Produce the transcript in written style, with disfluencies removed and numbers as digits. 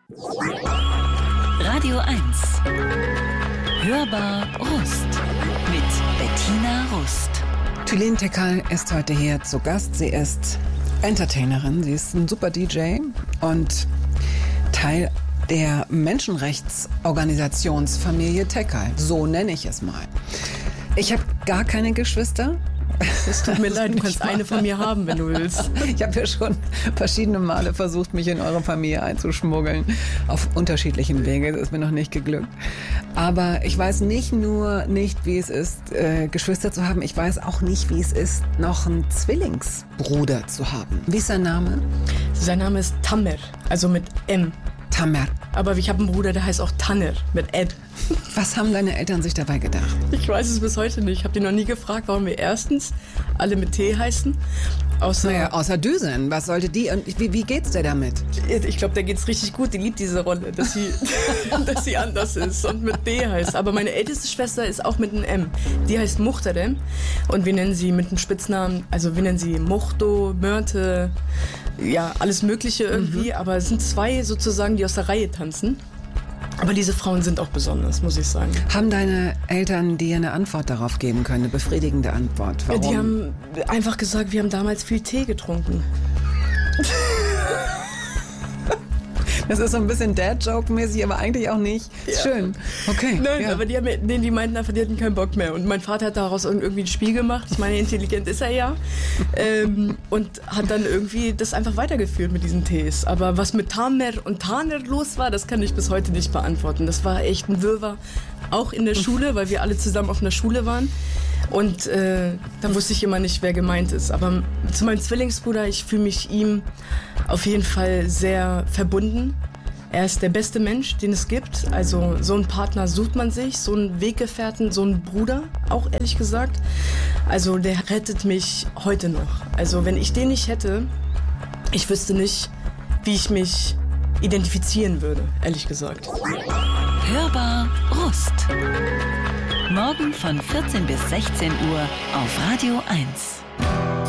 Radio 1. Hörbar Rust mit Bettina Rust. Tülin Tekal ist heute hier zu Gast. Sie ist Entertainerin, sie ist ein super DJ und Teil der Menschenrechtsorganisationsfamilie Tekal. So nenne ich es mal. Ich habe gar keine Geschwister. Es tut mir leid, du kannst eine von mir haben, wenn du willst. Ich habe ja schon verschiedene Male versucht, mich in eure Familie einzuschmuggeln. Auf unterschiedlichem Wege, das ist mir noch nicht geglückt. Aber ich weiß nicht, wie es ist, Geschwister zu haben. Ich weiß auch nicht, wie es ist, noch einen Zwillingsbruder zu haben. Wie ist sein Name? Sein Name ist Tamer, also mit M. Tamer. Aber ich habe einen Bruder, der heißt auch Tanner, mit Ed. Was haben deine Eltern sich dabei gedacht? Ich weiß es bis heute nicht. Ich habe die noch nie gefragt, warum wir erstens alle mit T heißen. Außer Düsen. Was sollte die und wie geht's dir damit? Ich glaube, der geht's richtig gut. Die liebt diese Rolle, dass sie anders ist und mit D heißt. Aber meine älteste Schwester ist auch mit einem M. Die heißt Muchterem und wir nennen sie mit einem Spitznamen, also wir nennen sie Muchto, Mörte, ja, alles Mögliche irgendwie. Aber es sind zwei sozusagen, die aus der Reihe tanzen. Aber diese Frauen sind auch besonders, muss ich sagen. Haben deine Eltern dir eine Antwort darauf geben können, eine befriedigende Antwort? Warum? Die haben einfach gesagt, wir haben damals viel Tee getrunken. Das ist so ein bisschen Dad-Joke-mäßig, aber eigentlich auch nicht. Ja. Schön. Okay. Nein, ja. aber die meinten einfach, die hatten keinen Bock mehr. Und mein Vater hat daraus irgendwie ein Spiel gemacht. Ich meine, intelligent ist er ja. Und hat dann irgendwie das einfach weitergeführt mit diesen Tees. Aber was mit Tamer und Taner los war, das kann ich bis heute nicht beantworten. Das war echt ein Wirrwarr. Auch in der Schule, weil wir alle zusammen auf einer Schule waren. Und da wusste ich immer nicht, wer gemeint ist. Aber zu meinem Zwillingsbruder, ich fühle mich ihm auf jeden Fall sehr verbunden. Er ist der beste Mensch, den es gibt. Also so einen Partner sucht man sich, so einen Weggefährten, so einen Bruder, auch ehrlich gesagt. Also der rettet mich heute noch. Also wenn ich den nicht hätte, ich wüsste nicht, wie ich mich identifizieren würde, ehrlich gesagt. Hörbar Rust. Morgen von 14 bis 16 Uhr auf Radio 1.